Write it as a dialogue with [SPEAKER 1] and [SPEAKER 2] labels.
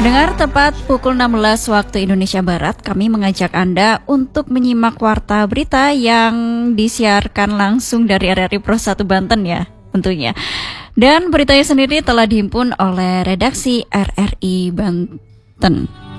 [SPEAKER 1] Pendengar, tepat pukul 16 waktu Indonesia Barat, kami mengajak Anda untuk menyimak warta berita yang disiarkan langsung dari RRI Pro 1 Banten ya, tentunya. Dan beritanya sendiri telah dihimpun oleh redaksi RRI Banten.